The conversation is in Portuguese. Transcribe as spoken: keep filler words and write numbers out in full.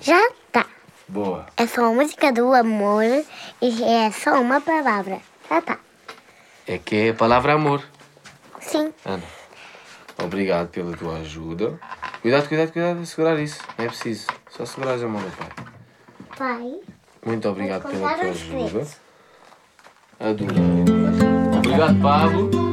Já tá. Boa. É só a música do amor e é só uma palavra. Já tá. É que é a palavra amor. Sim. Ana, obrigado pela tua ajuda. Cuidado, cuidado, cuidado de segurar isso. Não é preciso. Só segurar a mão do pai. Pai. Muito obrigado Vou pela contar tua aos ajuda. três. Adorei. Obrigado, Pablo.